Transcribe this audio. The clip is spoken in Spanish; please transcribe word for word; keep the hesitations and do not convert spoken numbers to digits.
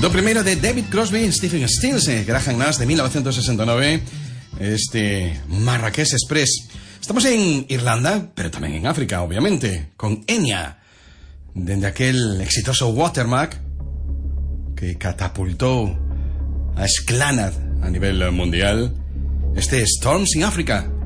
Do primeiro de David Crosby, Stephen Stills e Graham Nash de mil novecientos sesenta e nove, este Marrakech Express. Estamos en Irlanda, pero tamén en África, obviamente, con Enya, dende aquel exitoso Watermark que catapultou a Sklanad a nivel mundial. Este Storms in Africa.